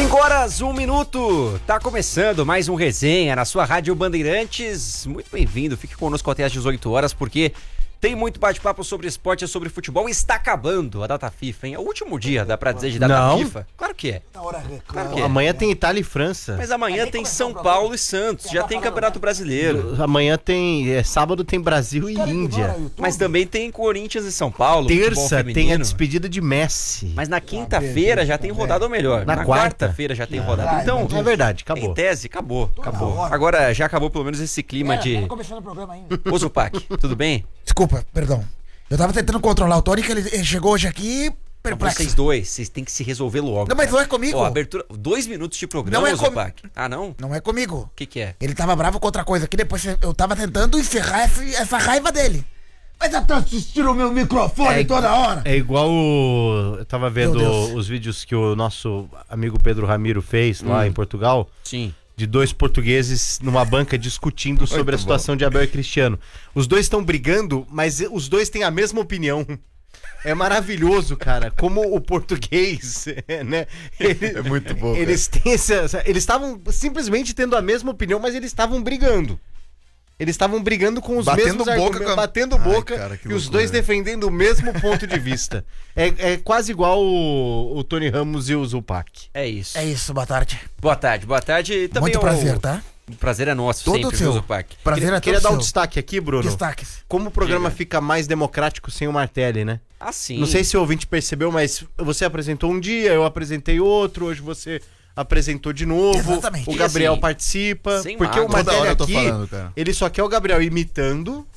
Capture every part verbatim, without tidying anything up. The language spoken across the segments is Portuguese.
cinco horas, um minuto. Tá começando mais um resenha na sua Rádio Bandeirantes. Muito bem-vindo, fique conosco até às dezoito horas, porque tem muito bate-papo sobre esporte e sobre futebol. Está acabando a data FIFA, hein? É o último dia, dá pra dizer, de data Não. FIFA? Claro que é. Claro que é. Amanhã tem Itália e França. Mas amanhã tem São Paulo e Santos, já tem Campeonato Brasileiro. Amanhã tem... É, sábado tem Brasil e Índia. Mas também tem Corinthians e São Paulo. Terça tem a despedida de Messi. Mas na quinta-feira já tem rodada, ou melhor, Na na quarta. quarta-feira já tem rodada. Então, É verdade, acabou. em tese, acabou. Acabou. Agora já acabou pelo menos esse clima de... Tá começando o programa ainda. Ô Zupac, tudo bem? Desculpa, perdão. Eu tava tentando controlar o Tony, que ele, ele chegou hoje aqui perplexo. Vocês dois, vocês têm que se resolver logo. Não, mas cara. não é comigo. Ó, abertura, dois minutos de programa, Não é com- Zupac. Ah, não? O Não é comigo. que que é? Ele tava bravo com outra coisa aqui, depois eu tava tentando encerrar essa, essa raiva dele. Mas eu tô assistindo o meu microfone É toda hora. É igual o... Eu tava vendo Meu Deus. os vídeos que o nosso amigo Pedro Ramiro fez lá em Portugal. Sim. De dois portugueses numa banca discutindo sobre a situação de Abel e Cristiano. Os dois estão brigando, mas os dois têm a mesma opinião. É maravilhoso, cara, como o português, né? Ele- É muito bom, cara. Eles têm essa, essa- eles estavam simplesmente tendo a mesma opinião, mas eles estavam brigando. Eles estavam brigando com os Batendo mesmos boca argumentos, com a- batendo Ai, boca, cara, que e os loucura. dois defendendo o mesmo ponto de vista. É, é quase igual o, o Tony Ramos e o Zupac. É isso. É isso, boa tarde. Boa tarde, boa tarde. E também Muito o- prazer, tá? O prazer é nosso Todo sempre, seu. viu, Zupac? Prazer Queria, é queria todo dar um seu. destaque aqui, Bruno. Destaques. Como o programa Diga. fica mais democrático sem o Martelli, né? Ah, sim. Não sei se o ouvinte percebeu, mas você apresentou um dia, eu apresentei outro, hoje você apresentou de novo. Exatamente. O E Gabriel assim, participa. sem Porque o mágoa. Toda hora Martelli eu tô aqui, falando, cara. ele só quer o Gabriel imitando.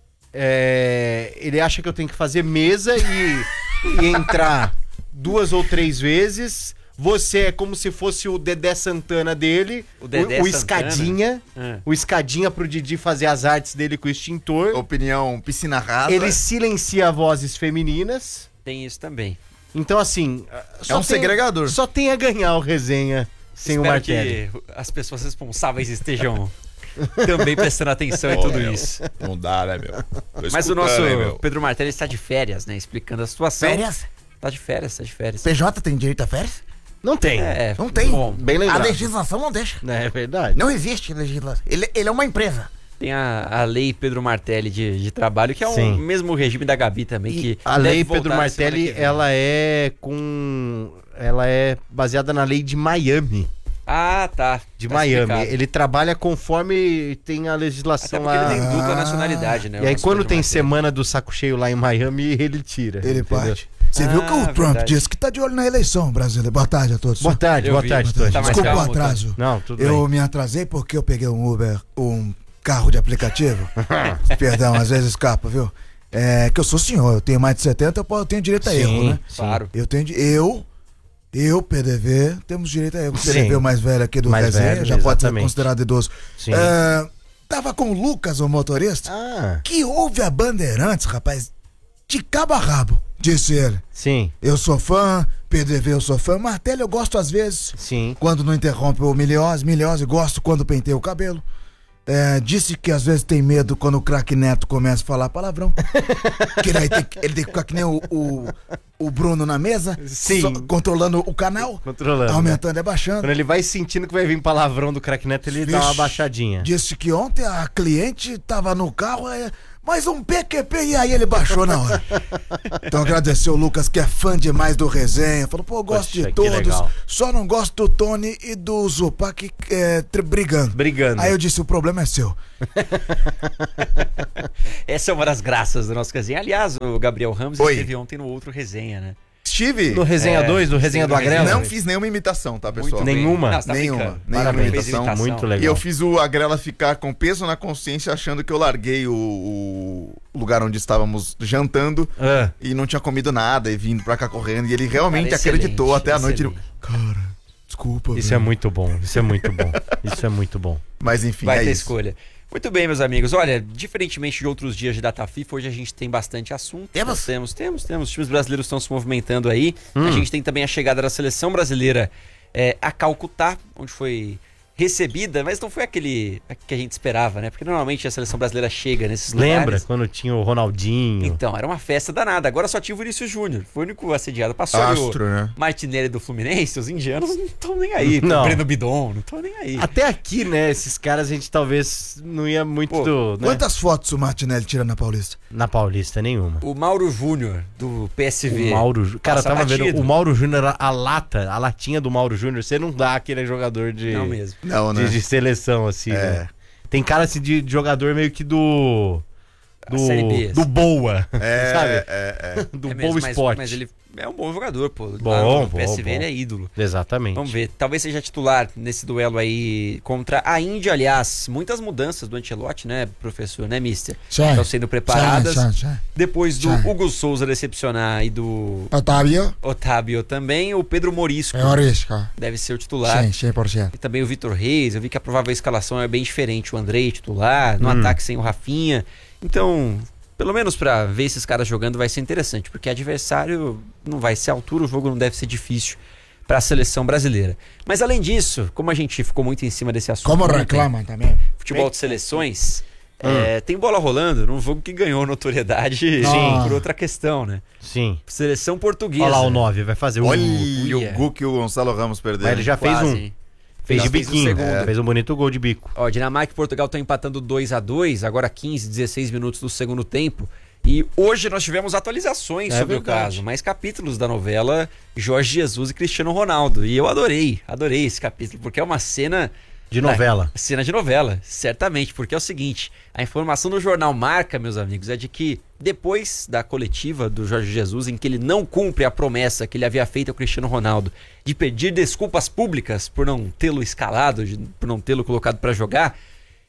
É, ele acha que eu tenho que fazer mesa e, e entrar duas ou três vezes. Você é como se fosse o Dedé Santana dele, O Dedé o, Santana? Escadinha, Ah. o Escadinha pro Didi fazer as artes dele com o extintor. Opinião piscina rasa. Ele silencia vozes femininas. Tem isso também. Então, assim. É um segregador. Só tem a ganhar o resenha sem Espero o Martelli. que as pessoas responsáveis estejam também prestando atenção em tudo meu. isso. Não dá, né, meu? Tô Mas o escutando, nosso hein, meu? Pedro Martelli está de férias, né? Explicando a situação. Férias? Tá de férias, tá de férias. P J tem direito a férias? Não tem. É, Não tem. Bom, Bem A lembrado. legislação não deixa. É verdade. Não existe legislação. Ele, ele é uma empresa. tem a, a lei Pedro Martelli de, de trabalho, que é o Sim. mesmo regime da Gabi também. E Que a deve lei voltar Pedro na semana Martelli, que vem. ela é com. Ela é baseada na lei de Miami. Ah, tá. De Tá Miami. explicado. Ele trabalha conforme tem a Até legislação porque lá. ele tem dupla Ah. nacionalidade, né? E o aí, nosso quando Pedro tem Martelli. semana do saco cheio lá em Miami, ele tira. Ele entendeu? pode. Você viu que o Ah, Trump verdade. disse que tá de olho na eleição brasileira. Boa tarde a todos. Boa tarde, Eu boa vi, tarde, boa Tony. tarde. Tá mais Desculpa o calmo, atraso. Não, tudo Eu bem. me atrasei porque eu peguei um Uber, um carro de aplicativo. Perdão, às vezes escapa, viu? É que eu sou senhor, eu tenho mais de setenta, eu posso- eu tenho direito a Sim, erro, né? sim. Claro. Eu tenho. di- Eu, eu, P D V, temos direito a erro. O P D V Sim. é o mais velho aqui do Mais resenha, velho, já pode ser exatamente. considerado idoso. Sim. É, tava com o Lucas, o motorista, Ah, que ouve a Bandeirantes, rapaz, de cabo a rabo, disse ele. sim, Eu sou fã, P D V eu sou fã, Martelli eu gosto às vezes. sim. Quando não interrompe o Miliose, Miliose gosto quando penteia o cabelo. É, disse que às vezes tem medo quando o craque Neto começa a falar palavrão. Que ele, tem, que- ele tem que ficar que nem o, o, o Bruno na mesa, Sim. só controlando o canal, Controlando. aumentando e abaixando. Quando ele vai sentindo que vai vir palavrão do craque Neto, ele dá uma Vixe. baixadinha. Disse que ontem a cliente tava no carro, é, mais um P Q P, e aí ele baixou na hora. Então agradecer o Lucas, que é fã demais do resenha. Falou, pô, eu gosto Poxa, de que todos, legal. só não gosto do Tony e do Zupac é, tri- brigando. Brigando. Aí eu disse, o problema é seu. Essa é uma das graças do nosso resenha. Aliás, o Gabriel Ramos Oi. esteve ontem no outro resenha, né? Estive. No Resenha É, dois, no Resenha sim, do no Resenha Agrela? Não fiz nenhuma imitação, tá, pessoal? Muito bem. Nenhuma? Não, você tá Nenhuma. brincando. Nenhuma Parabéns, imitação. fez Muito legal. E eu fiz o Agrela ficar com peso na consciência, achando que eu larguei o, o lugar onde estávamos jantando Ah, e não tinha comido nada e vindo pra cá correndo. E ele realmente Cara, acreditou excelente, até a noite. Ele... excelente. Cara, desculpa. isso velho. é muito bom, isso é muito bom. Isso é muito bom. Mas enfim, Vai é ter isso. escolha. Muito bem, meus amigos. Olha, diferentemente de outros dias de data FIFA, hoje a gente tem bastante assunto. Temos? Nós Temos, temos, temos. Os times brasileiros estão se movimentando aí. Hum. A gente tem também a chegada da seleção brasileira é, a Calcutá, onde foi recebida, mas não foi aquele que a gente esperava, né? Porque normalmente a seleção brasileira chega nesses Lembra lugares. quando tinha o Ronaldinho? Então, era uma festa danada. Agora só tinha o Vinícius Júnior. Foi o único assediado. Passou Astro, ali o né? Martinelli do Fluminense, os indianos não estão nem aí. Não. O Breno Bidon, não estão nem aí. Até aqui, né? Esses caras a gente talvez não ia muito Pô, do, né? Quantas fotos o Martinelli tira na Paulista? Na Paulista, nenhuma. O Mauro Júnior, do P S V. O Mauro Jú- Cara, eu Passa tava batido. vendo o Mauro Júnior, a lata, a latinha do Mauro Júnior, você não dá aquele jogador de, Não mesmo. Não, né? de, de seleção, assim, É. né? Tem cara assim de, de jogador meio que do. A Série B, Do, do Boa, É, sabe? é, é. Do É Boa mesmo, mas, Sport. mas ele é um bom jogador, pô. Bom, Lá no bom, P S V bom. ele é ídolo. Exatamente. Vamos ver. Talvez seja titular nesse duelo aí contra a Índia, aliás. Muitas mudanças do Ancelotti, né, professor, né, mister? Sim. Estão sendo preparadas. Sim, sim, sim. Depois do Sim. Hugo Souza decepcionar e do Otávio, Otávio também, o Pedro Morisco é Orisca. deve ser o titular. Sim, cem por cento. E também o Vitor Reis. Eu vi que a provável escalação é bem diferente. O Andrei titular, no Hum. ataque sem o Rafinha. Então, pelo menos pra ver esses caras jogando vai ser interessante, porque adversário não vai ser à altura, o jogo não deve ser difícil pra seleção brasileira. Mas além disso, como a gente ficou muito em cima desse assunto, Como ontem, reclamam também. futebol de seleções, Hum. é, tem bola rolando num jogo que ganhou notoriedade Sim. por outra questão, né? Sim. Seleção portuguesa. Olha lá o nove, vai fazer o. Olha Uia. o gol que o Gonçalo Ramos perdeu. Mas ele já fez Quase, um. hein? Fez Já de fez o biquinho. segundo. Fez um bonito gol de bico. Ó, Dinamarca e Portugal estão empatando dois a dois, agora quinze, dezesseis minutos do segundo tempo. E hoje nós tivemos atualizações É sobre o verdade. caso, mais capítulos da novela Jorge Jesus e Cristiano Ronaldo. E eu adorei, adorei esse capítulo, porque é uma cena... De novela. Cena de novela, certamente, porque é o seguinte, a informação do jornal Marca, meus amigos, é de que depois da coletiva do Jorge Jesus, em que ele não cumpre a promessa que ele havia feito ao Cristiano Ronaldo de pedir desculpas públicas por não tê-lo escalado, de- por não tê-lo colocado para jogar,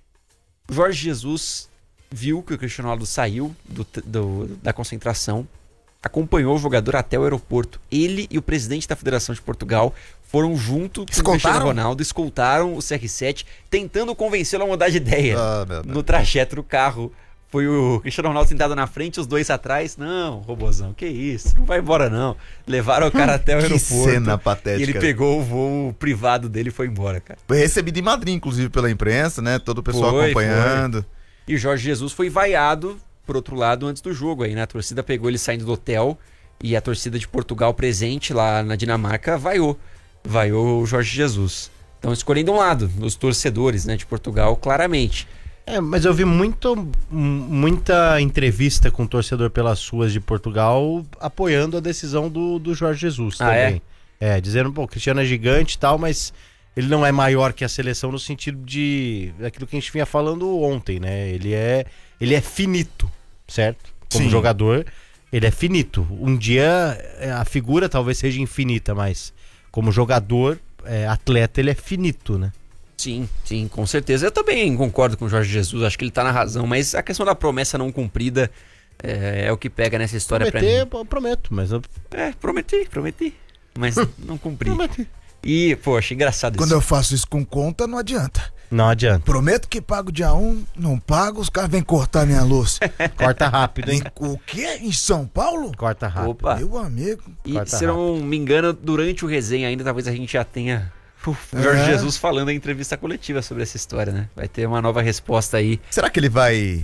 Jorge Jesus viu que o Cristiano Ronaldo saiu do, do- da concentração, acompanhou o jogador até o aeroporto. Ele e o presidente da Federação de Portugal foram junto com o Escoltaram? Cristiano Ronaldo, escoltaram o C R sete, tentando convencê-lo a mudar de ideia. Ah, meu Deus. No trajeto do carro, foi o Cristiano Ronaldo sentado na frente, os dois atrás. Não, robozão, que isso, não vai embora não. Levaram o cara até o Que aeroporto. cena E patética. ele pegou o voo privado dele e foi embora, cara. Foi recebido em Madrid, inclusive, pela imprensa, né? Todo o pessoal Foi, acompanhando. E o Jorge Jesus foi vaiado, por outro lado, antes do jogo aí, né? A torcida pegou ele saindo do hotel e a torcida de Portugal presente lá na Dinamarca vaiou. Vaiou o Jorge Jesus. Então escolhendo um lado, os torcedores, né, de Portugal, claramente. É, mas eu vi muito, m- muita entrevista com o torcedor pelas ruas de Portugal apoiando a decisão do, do Jorge Jesus Ah, também. É? dizendo, pô, o Cristiano é gigante e tal, mas ele não é maior que a seleção no sentido de daquilo que a gente vinha falando ontem, né? Ele é, ele é finito, certo? Como Sim. jogador, ele é finito. Um dia é, a figura talvez seja infinita, mas como jogador, é, atleta, ele é finito, né? Sim, sim, com certeza. Eu também concordo com o Jorge Jesus, acho que ele tá na razão, mas a questão da promessa não cumprida é, é o que pega nessa história pra Prometer, mim. eu prometo, mas eu É, prometi, prometi, mas não cumpri. prometi. E, poxa, engraçado Quando isso. eu faço isso com conta, não adianta. Não adianta. Prometo que pago dia um, não pago, os caras vêm cortar minha luz. Corta rápido, hein? O quê? Em São Paulo? Corta rápido. Opa, Meu amigo. e corta se eu não me engano, durante o resenha ainda, talvez a gente já tenha o Jorge É. Jesus falando em entrevista coletiva sobre essa história, né? Vai ter uma nova resposta aí. Será que ele vai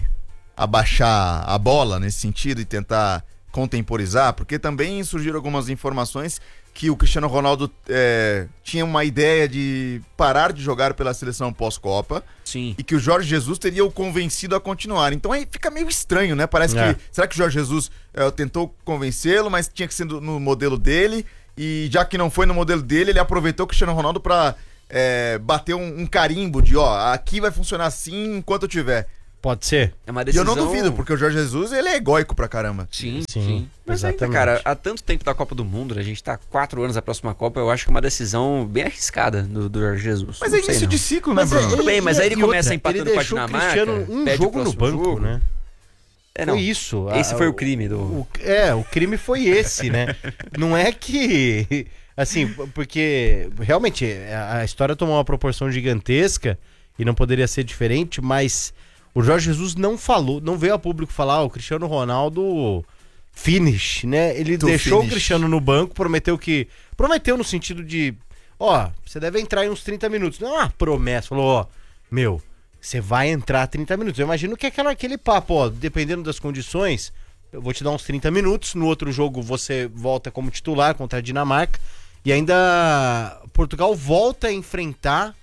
abaixar a bola nesse sentido e tentar contemporizar? Porque também surgiram algumas informações que o Cristiano Ronaldo é, tinha uma ideia de parar de jogar pela seleção pós-Copa Sim. e que o Jorge Jesus teria o convencido a continuar. Então aí fica meio estranho, né? Parece É. que... Será que o Jorge Jesus é, tentou convencê-lo, mas tinha que ser no, no modelo dele? E já que não foi no modelo dele, ele aproveitou o Cristiano Ronaldo pra é, bater um, um carimbo de, ó, aqui vai funcionar assim enquanto eu tiver. Pode ser? É uma E eu decisão... não duvido, porque o Jorge Jesus, ele é egóico pra caramba. Sim, Sim, sim. Mas ainda, exatamente. cara, há tanto tempo da Copa do Mundo, né? A gente tá há quatro anos da próxima Copa, eu acho que é uma decisão bem arriscada do, do Jorge Jesus. Mas Não é sei, início não. de ciclo, né, Mas Bruno? Tudo bem, mas aí ele e começa outra, empatando ele com a deixou o Dinamarca, Cristiano um perde o jogo no próximo banco, jogo. né? É, não. Foi isso. Esse a- foi o crime do... o- é, o crime foi esse, né? Não é que... Assim, porque realmente a a história tomou uma proporção gigantesca e não poderia ser diferente, mas o Jorge Jesus não falou, não veio a público falar, ah, o Cristiano Ronaldo finish, né? Ele To deixou finish. o Cristiano no banco, prometeu que... Prometeu no sentido de... ó, você deve entrar em uns trinta minutos. Não é uma promessa, falou, ó, meu, você vai entrar trinta minutos. Eu imagino que é aquela, aquele papo, ó, dependendo das condições, eu vou te dar uns trinta minutos, no outro jogo você volta como titular contra a Dinamarca, e ainda Portugal volta a enfrentar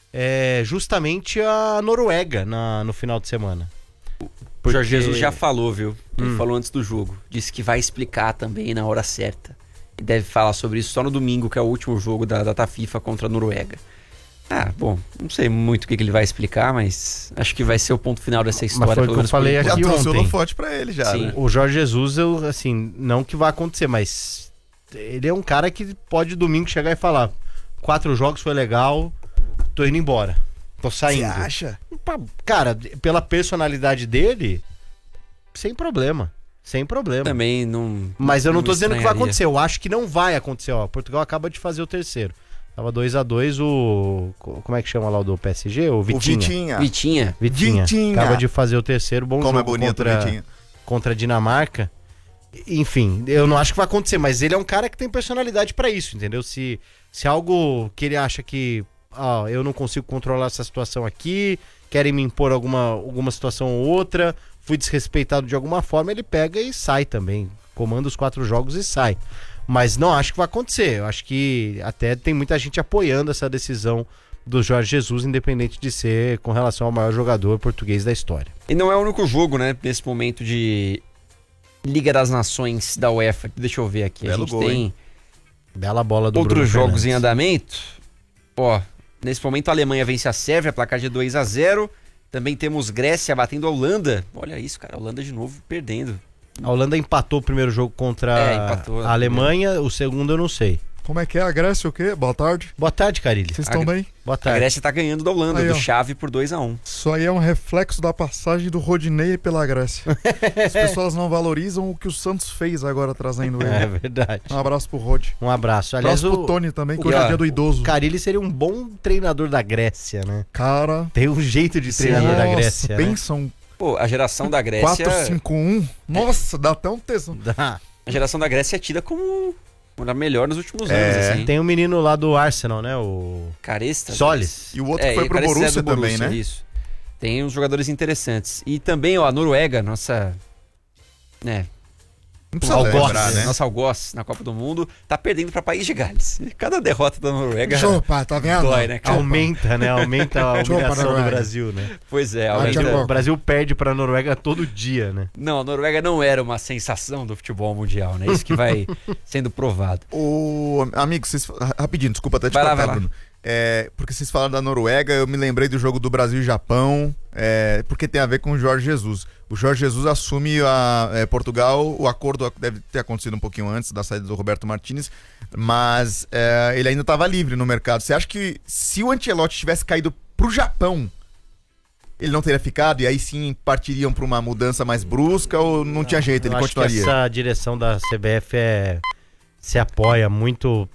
é, justamente a Noruega na, no final de semana. O Jorge Jesus já falou, viu? Ele Hum. falou antes do jogo. Disse que vai explicar também na hora certa. E deve falar sobre isso só no domingo, que é o último jogo da data FIFA contra a Noruega. Ah, bom, não sei muito o que, que ele vai explicar, mas acho que vai ser o ponto final dessa história. foi o pelo que eu menos por falei enquanto. Já aqui trouxe o ontem. holofote pra ele já, Sim. né? O Jorge Jesus, eu, assim, não que vai acontecer, mas ele é um cara que pode domingo chegar e falar: quatro jogos foi legal, tô indo embora, tô Você saindo. acha? Pá, Cara, pela personalidade dele, sem problema. Sem problema. Também não. Mas eu não tô me dizendo que vai estranharia. acontecer, eu acho que não vai acontecer. Ó, Portugal acaba de fazer o terceiro. Tava dois a dois o... Como é que chama lá o do P S G? O O Vitinha. Vitinha. Vitinha. Vitinha. Vitinha. Acaba de fazer o terceiro. Bom Como é jogo bonito o contra, Vitinha. contra a Dinamarca. Enfim, eu não acho que vai acontecer, mas ele é um cara que tem personalidade pra isso, entendeu? Se, se algo que ele acha que ó, eu não consigo controlar essa situação aqui, querem me impor alguma, alguma situação ou outra, fui desrespeitado de alguma forma, ele pega e sai também. Comanda os quatro jogos e sai. Mas não acho que vai acontecer. Eu acho que até tem muita gente apoiando essa decisão do Jorge Jesus, independente de ser com relação ao maior jogador português da história. E não é o único jogo, né? Nesse momento de Liga das Nações da UEFA. Deixa eu ver aqui. Belo a gente gol, tem hein? Bela bola do outros Bruno jogos Fernandes. em andamento. Ó, nesse momento a Alemanha vence a Sérvia, placar de dois a zero. Também temos Grécia batendo a Holanda. Olha isso, cara. A Holanda de novo perdendo. A Holanda empatou o primeiro jogo contra É, empatou. a Alemanha, o segundo eu não sei. Como é que é a Grécia, o quê? Boa tarde. Boa tarde, Carilli. Vocês estão A- bem? Boa A tarde. Grécia tá ganhando da Holanda, Aí, do ó. Chave por dois a um. Isso aí é um reflexo da passagem do Rodinei pela Grécia. As pessoas não valorizam o que o Santos fez agora trazendo É ele. verdade. Um abraço pro Rod. Um abraço. Aliás, Abraço pro o Tony também, que o- hoje é ó, dia do idoso. o Carilli seria um bom treinador da Grécia, né? Cara, Tem um jeito de treinador da nossa, Grécia, né? pensa um Pô, a geração da Grécia. quatro cinco um. Nossa, dá até um tesão. Dá. A geração da Grécia é tida como a melhor nos últimos É, anos, assim. Tem um menino lá do Arsenal, né? O Caresta. Solis. E o outro É, foi e pro Caresta é Borussia do também, Borussia, né? Isso. Tem uns jogadores interessantes. E também, ó, a Noruega, nossa. Né, Não precisa Algoz, lembrar, né? nossa algoz na Copa do Mundo, tá perdendo pra País de Gales. Cada derrota da Noruega Chupa, tá vendo? dói, né, cara? Aumenta, né? Aumenta a Chupa, humilhação do Noruega. Brasil, né? Pois é, Ah, aumenta- tchau. O Brasil perde pra Noruega todo dia, né? Não, a Noruega não era uma sensação do futebol mundial, né? Isso que vai sendo provado. O amigo, vocês rapidinho, desculpa até te Vai lá, cortar, vai lá. Bruno. É, porque vocês falaram da Noruega, eu me lembrei do jogo do Brasil e Japão, é, porque tem a ver com o Jorge Jesus. O Jorge Jesus assume a é, Portugal, o acordo deve ter acontecido um pouquinho antes da saída do Roberto Martínez, mas é, ele ainda estava livre no mercado. Você acha que se o Ancelotti tivesse caído pro Japão, ele não teria ficado e aí sim partiriam para uma mudança mais brusca ou não tinha jeito, ele Eu acho que continuaria? essa direção da C B F é, se apoia muito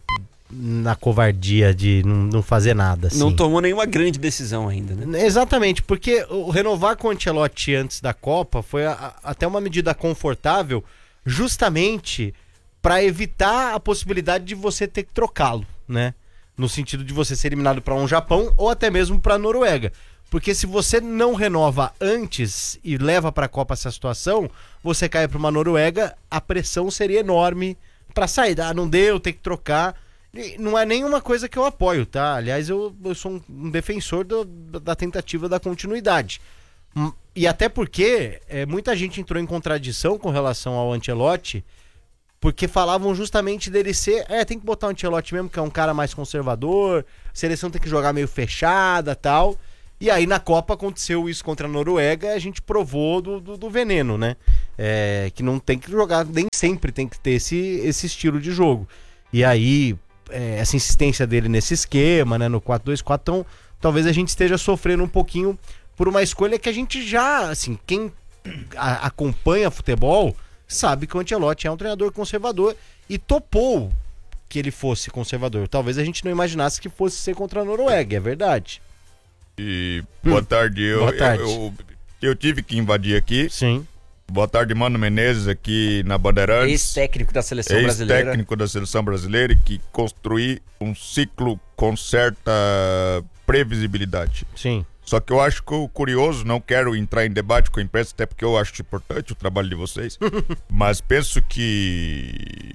na covardia de não, não fazer nada. Assim. Não tomou nenhuma grande decisão ainda, né? Exatamente, porque o renovar com o Ancelotti antes da Copa foi a- a- até uma medida confortável, justamente para evitar a possibilidade de você ter que trocá-lo, né? No sentido de você ser eliminado para um Japão ou até mesmo para a Noruega. Porque se você não renova antes e leva para a Copa essa situação, você cai para uma Noruega, a pressão seria enorme para sair. Ah, não deu, tem que trocar. E não é nenhuma coisa que eu apoio, tá? Aliás, eu, eu sou um, um defensor do- da tentativa da continuidade. Hum, E até porque é, muita gente entrou em contradição com relação ao Ancelotti, porque falavam justamente dele ser... É, tem que botar o Ancelotti mesmo, que é um cara mais conservador, a seleção tem que jogar meio fechada e tal. E aí na Copa aconteceu isso contra a Noruega, a gente provou do, do, do veneno, né? É, que não tem que jogar, nem sempre tem que ter esse, esse estilo de jogo. E aí... É, essa insistência dele nesse esquema, né, no quatro dois quatro, então talvez a gente esteja sofrendo um pouquinho por uma escolha que a gente já, assim, quem a- acompanha futebol sabe que o Ancelotti é um treinador conservador e topou que ele fosse conservador. Talvez a gente não imaginasse que fosse ser contra a Noruega, é verdade. E boa tarde, eu, Boa tarde. Eu, eu, eu tive que invadir aqui. Sim. Boa tarde, Mano Menezes, aqui na Bandeirantes. Ex-técnico da seleção brasileira. Ex-técnico da seleção brasileira e que construí um ciclo com certa previsibilidade. Sim. Só que eu acho que o curioso, não quero entrar em debate com a imprensa, até porque eu acho importante o trabalho de vocês, mas penso que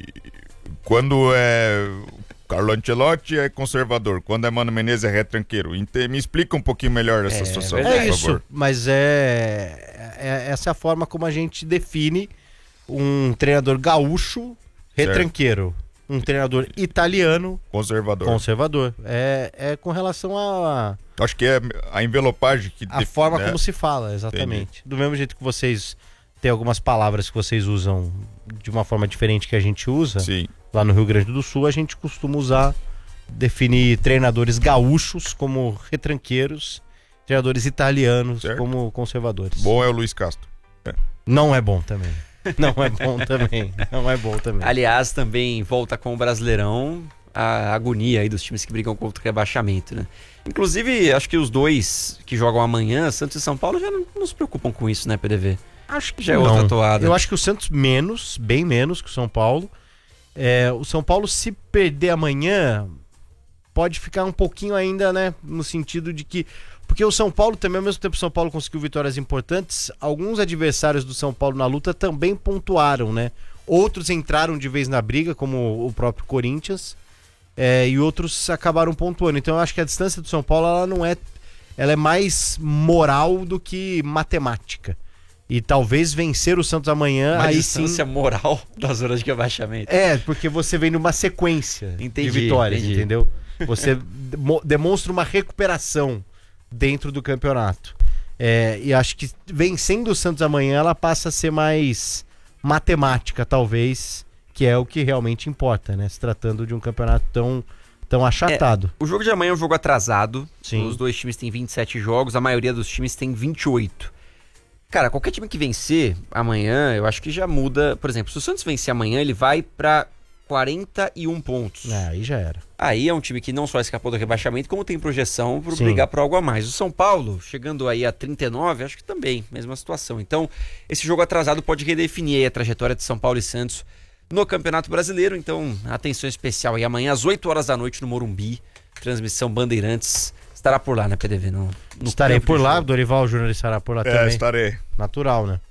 quando é Carlo Ancelotti é conservador, quando é Mano Menezes é retranqueiro. Ente- Me explica um pouquinho melhor essa É, situação, verdade. É por isso, favor. mas é, é- essa é a forma como a gente define um treinador gaúcho retranqueiro, um treinador italiano Conservador. conservador. É, é com relação a, Acho que é a envelopagem que... a de- forma né? como se fala, exatamente. Do mesmo jeito que vocês têm algumas palavras que vocês usam de uma forma diferente que a gente usa, Sim. lá no Rio Grande do Sul, a gente costuma usar, definir treinadores gaúchos como retranqueiros, treinadores italianos Certo. como conservadores. Bom é o Luiz Castro. Não é bom também. Não é bom também. Não é bom também. Aliás, também volta com o Brasileirão a agonia aí dos times que brigam contra o rebaixamento, né? Inclusive, acho que os dois que jogam amanhã, Santos e São Paulo, já não, não se preocupam com isso, né, P D V? Acho que Já é outra toada. Eu acho que o Santos menos, bem menos que o São Paulo. É, o São Paulo, se perder amanhã, pode ficar um pouquinho ainda, né? No sentido de que... Porque o São Paulo também, ao mesmo tempo que o São Paulo conseguiu vitórias importantes, alguns adversários do São Paulo na luta também pontuaram, né? Outros entraram de vez na briga, como o próprio Corinthians, é, e outros acabaram pontuando. Então eu acho que a distância do São Paulo, ela não é... Ela é mais moral do que matemática. E talvez vencer o Santos amanhã, Uma aí distância sim... moral da zona de rebaixamento. É, porque você vem numa sequência Entendi, de vitórias, entendi. entendeu? Você demo- demonstra uma recuperação dentro do campeonato. É, e acho que vencendo o Santos amanhã, ela passa a ser mais matemática, talvez, que é o que realmente importa, né? Se tratando de um campeonato tão, tão achatado. O jogo de amanhã é um jogo atrasado. Sim. Os dois times têm vinte e sete jogos, a maioria dos times tem vinte e oito. Cara, qualquer time que vencer amanhã, eu acho que já muda. Por exemplo, se o Santos vencer amanhã, ele vai pra quarenta e um pontos. É, aí já era. Aí é um time que não só escapou do rebaixamento, como tem projeção para Sim. brigar por algo a mais. O São Paulo, chegando aí a trinta e nove, acho que também, mesma situação. Então, esse jogo atrasado pode redefinir aí a trajetória de São Paulo e Santos no Campeonato Brasileiro. Então, atenção especial aí amanhã às oito horas da noite no Morumbi, transmissão Bandeirantes. Estará por lá, né, P D V? No, no Estarei campo por de lá, jogo. Dorival Júnior estará por lá É, também. estarei. Natural, né?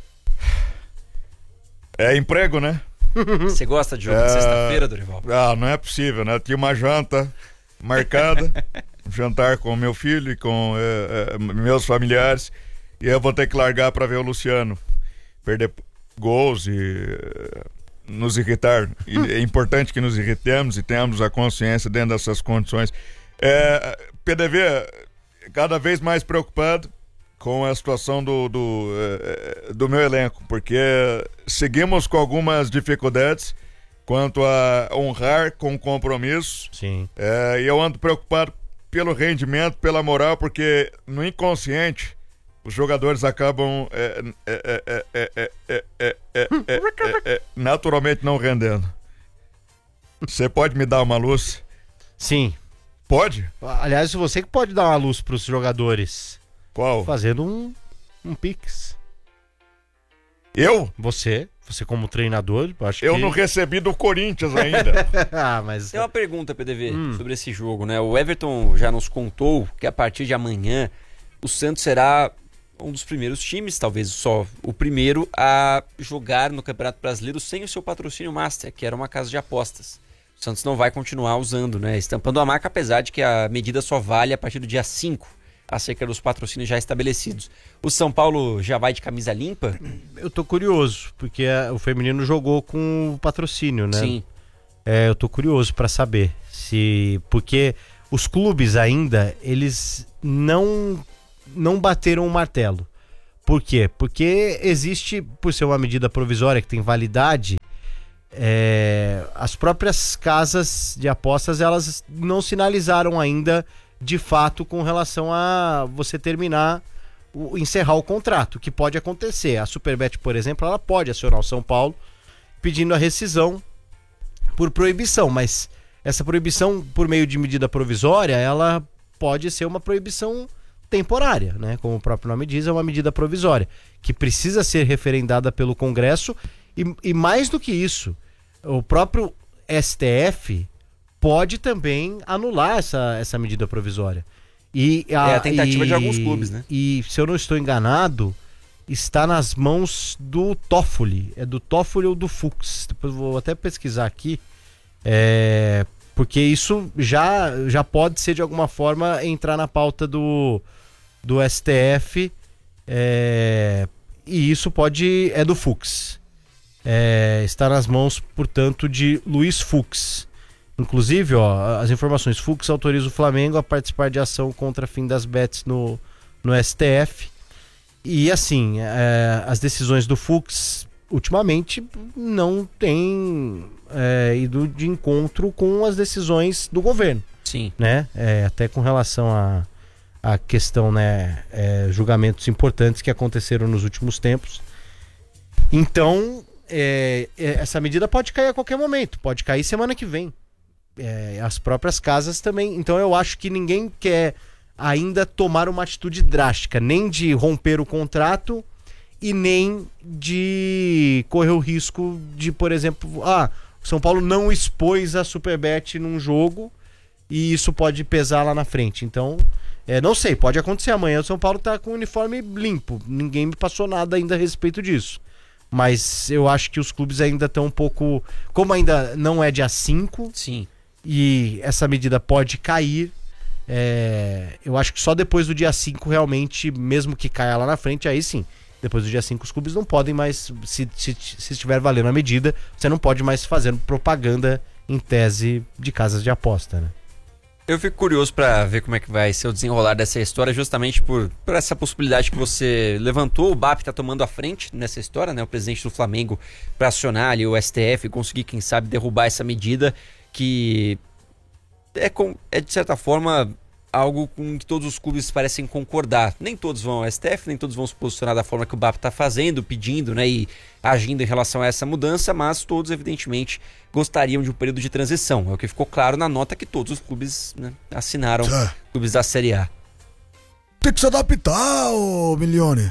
É emprego, né? Você gosta de jogo É. de sexta-feira, Dorival? Ah, não é possível, né? Tinha uma janta marcada, um jantar com meu filho e com eh, eh, meus familiares, e eu vou ter que largar para ver o Luciano perder gols e eh, nos irritar. E é importante que nos irritemos e tenhamos a consciência dentro dessas condições. É, P D V, cada vez mais preocupado com a situação do, do, eh, do meu elenco, porque seguimos com algumas dificuldades quanto a honrar com compromisso. Sim. É, e eu ando preocupado pelo rendimento, pela moral, porque no inconsciente os jogadores acabam é, é, é, é, é, é, é, é, é, é, é, naturalmente não rendendo. Você pode me dar uma luz? Sim. Pode? Aliás, você que pode dar uma luz pros jogadores. Qual? Fazendo um, um pix. Eu? Você, você como treinador, acho Eu que... não recebi do Corinthians ainda. ah, mas... Tem uma pergunta, P D V, Hum. sobre esse jogo, né? O Everton já nos contou que a partir de amanhã o Santos será um dos primeiros times, talvez só o primeiro, a jogar no Campeonato Brasileiro sem o seu patrocínio Master, que era uma casa de apostas. O Santos não vai continuar usando, né? Estampando a marca, apesar de que a medida só vale a partir do dia cinco, acerca dos patrocínios já estabelecidos. O São Paulo já vai de camisa limpa? Eu tô curioso, porque a- o feminino jogou com o patrocínio, né? Sim. É, eu tô curioso pra saber se... Porque os clubes ainda, eles não, não bateram o martelo. Por quê? Porque existe, por ser uma medida provisória que tem validade, é, as próprias casas de apostas, elas não sinalizaram ainda de fato com relação a você terminar, o, encerrar o contrato, que pode acontecer. A Superbet, por exemplo, ela pode acionar o São Paulo pedindo a rescisão por proibição, mas essa proibição por meio de medida provisória, ela pode ser uma proibição temporária, né? Como o próprio nome diz, é uma medida provisória, que precisa ser referendada pelo Congresso e, e mais do que isso, o próprio S T F pode também anular essa, essa medida provisória. E a, é a tentativa e, de alguns clubes, né? E, se eu não estou enganado, está nas mãos do Toffoli. É do Toffoli ou do Fux. Depois vou até pesquisar aqui. É, porque isso já, já pode ser, de alguma forma, entrar na pauta do, do S T F. É, e isso pode... É do Fux. É, está nas mãos, portanto, de Luiz Fux. Inclusive, ó, as informações: Fux autoriza o Flamengo a participar de ação contra fim das bets no, no S T F. E assim, é, as decisões do Fux ultimamente não têm é, ido de encontro com as decisões do governo. Sim. Né? É, até com relação a, a questão, né, é, julgamentos importantes que aconteceram nos últimos tempos. Então, é, essa medida pode cair a qualquer momento, pode cair semana que vem. É, as próprias casas também. Então eu acho que ninguém quer ainda tomar uma atitude drástica, nem de romper o contrato e nem de correr o risco de, por exemplo, ah, o São Paulo não expôs a Superbet num jogo e isso pode pesar lá na frente. Então, é, não sei, pode acontecer amanhã. O São Paulo tá com o uniforme limpo, ninguém me passou nada ainda a respeito disso. Mas eu acho que os clubes ainda estão um pouco... Como ainda não é dia cinco... Sim. E essa medida pode cair, é, eu acho que só depois do dia cinco realmente, mesmo que caia lá na frente, aí sim, depois do dia cinco os clubes não podem mais, se, se, se estiver valendo a medida, você não pode mais fazer propaganda em tese de casas de aposta, né? Eu fico curioso para ver como é que vai ser o desenrolar dessa história, justamente por, por essa possibilidade que você levantou. O B A P está tomando a frente nessa história, né? O presidente do Flamengo para acionar ali o S T F e conseguir, quem sabe, derrubar essa medida que é, com, é de certa forma algo com que todos os clubes parecem concordar. Nem todos vão ao S T F, nem todos vão se posicionar da forma que o B A P está fazendo, pedindo, né, e agindo em relação a essa mudança, mas todos evidentemente gostariam de um período de transição. É o que ficou claro na nota que todos os clubes, né, assinaram, é. clubes da Série A. Tem que se adaptar, ô Milione.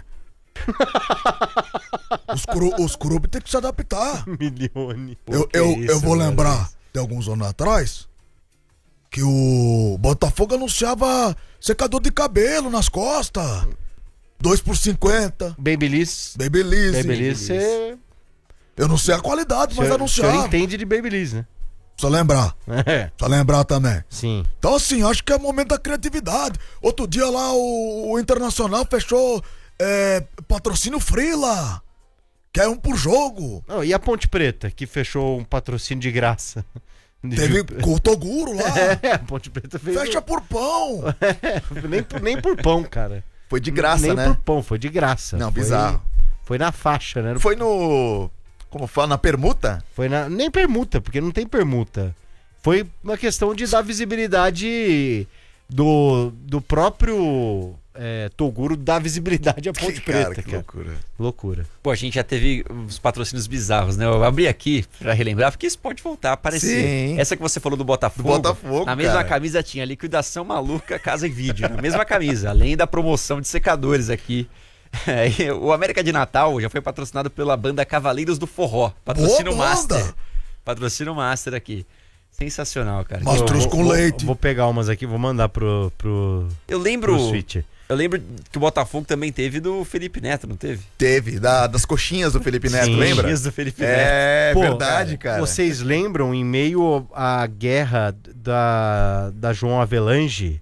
Os, cru, os clubes tem que se adaptar. Milhone. Eu, eu, isso, eu vou lembrar de alguns anos atrás que o Botafogo anunciava secador de cabelo nas costas. dois por cinquenta. Babyliss. Babyliss. Babyliss é... Eu não sei a qualidade, mas anunciava. O senhor entende de Babyliss, né? Precisa lembrar. É. Precisa lembrar também. Sim. Então assim, acho que é momento da criatividade. Outro dia lá o, o Internacional fechou é, patrocínio Freela. Que é um por jogo. Não, e a Ponte Preta, que fechou um patrocínio de graça? Teve com o Toguro lá. É, a Ponte Preta fez. Fecha por pão. É, nem, por, nem por pão, cara. Foi de graça, nem né? Nem por pão, foi de graça. Não, foi, bizarro. Foi na faixa, né? Foi no... Como fala? Na permuta? Foi na... Nem permuta, porque não tem permuta. Foi uma questão de dar visibilidade do, do próprio... É, Toguro dá visibilidade à Ponte cara, Preta. Que cara. loucura. Loucura. Pô, a gente já teve os patrocínios bizarros, né? Eu abri aqui pra relembrar, porque isso pode voltar a aparecer. Sim. Essa que você falou do Botafogo. Do Botafogo, na mesma cara. camisa tinha liquidação maluca, casa e vídeo. Na mesma camisa, além da promoção de secadores aqui. É, o América de Natal já foi patrocinado pela banda Cavaleiros do Forró. Patrocínio Boa Master. banda. Patrocínio Master aqui. Sensacional, cara. Mastruz Eu com vou, leite. Vou, vou pegar umas aqui, vou mandar pro, pro, Eu lembro... pro Switch. Eu lembro que o Botafogo também teve do Felipe Neto, não teve? Teve, da, das coxinhas do Felipe Neto, Sim. lembra? Coxinhas do Felipe Neto. É, Pô, verdade, cara. Vocês lembram, em meio à guerra da, da João Avelange,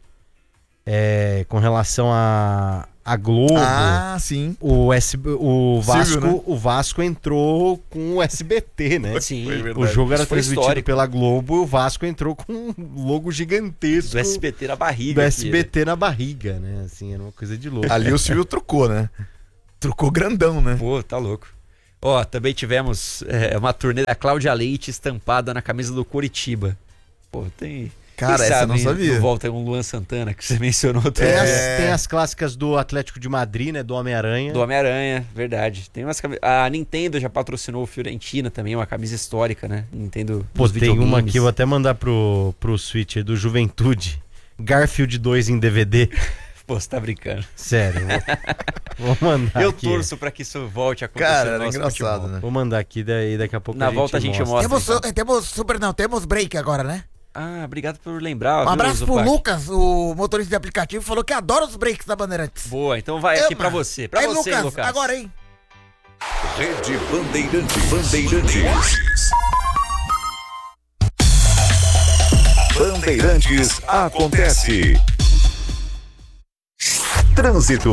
é, com relação a, a Globo, Ah, sim. o, S, o, Vasco, Silvio, né? o Vasco entrou com o S B T, né? Sim. Foi verdade. O jogo era Isso foi transmitido histórico. pela Globo e o Vasco entrou com um logo gigantesco Do S B T na barriga. do aqui, S B T na barriga, né? Assim, era uma coisa de louco. Ali o Silvio trucou, né? Trucou grandão, né? Pô, tá louco. Ó, também tivemos é, uma turnê da Cláudia Leite estampada na camisa do Coritiba. Pô, tem... Cara, Quem essa eu sabe, não sabia. no volta um Luan Santana, que você mencionou Tem, também. as, É. tem as clássicas do Atlético de Madrid, né? Do Homem-Aranha. Do Homem-Aranha, verdade. Tem umas cami... A Nintendo já patrocinou o Fiorentina também, uma camisa histórica, né? Nintendo Pô, dos tem uma videogames. aqui, vou até mandar pro, pro Switch do Juventude. Garfield dois em D V D. Pô, você tá brincando. Sério. Vou, vou mandar Eu aqui. torço pra que isso volte a acontecer Cara, no era nosso engraçado, futebol. né? Vou mandar aqui, daí daqui a pouco Na a gente volta a gente mostra. Temos, então. temos super, não, temos break agora, né? Ah, obrigado por lembrar. Um viu, abraço pro Zupac? Lucas, o motorista de aplicativo, falou que adora os breaks da Bandeirantes. Boa, então vai Ama. aqui pra você. Pra Aí, você, Lucas, Lucas. agora, hein? Rede Bandeirantes. Bandeirantes. Bandeirantes acontece. Trânsito.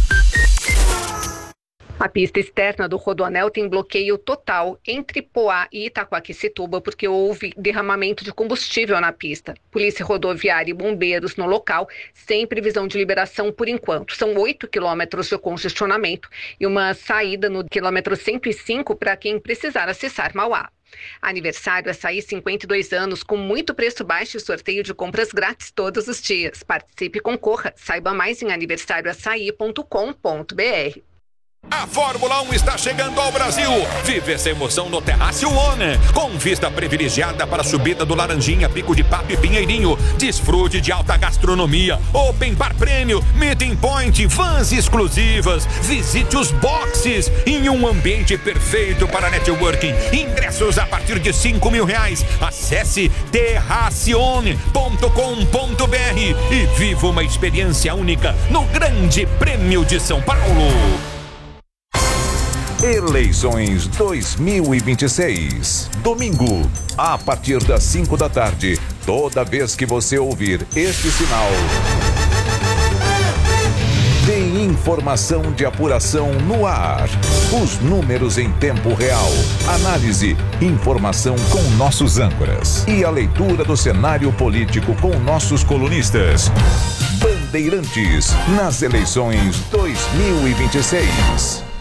A pista externa do Rodoanel tem bloqueio total entre Poá e Itaquaquecetuba porque houve derramamento de combustível na pista. Polícia Rodoviária e bombeiros no local, sem previsão de liberação por enquanto. São oito quilômetros de congestionamento e uma saída no quilômetro cento e cinco para quem precisar acessar Mauá. Aniversário Açaí, cinquenta e dois anos, com muito preço baixo e sorteio de compras grátis todos os dias. Participe e concorra. Saiba mais em aniversário açaí ponto com ponto br. A Fórmula um está chegando ao Brasil. Vive essa emoção no Terrácio One, com vista privilegiada para a subida do Laranjinha, Pico de Pato e Pinheirinho. Desfrute de alta gastronomia, Open Bar Prêmio, Meeting Point, vans exclusivas. Visite os boxes em um ambiente perfeito para networking. Ingressos a partir de cinco mil reais. Acesse terracione ponto com ponto br e viva uma experiência única no Grande Prêmio de São Paulo. Eleições dois mil e vinte e seis. Domingo, a partir das cinco da tarde, toda vez que você ouvir este sinal, tem informação de apuração no ar. Os números em tempo real. Análise, informação com nossos âncoras. E a leitura do cenário político com nossos colunistas. Bandeirantes, nas eleições dois mil e vinte e seis.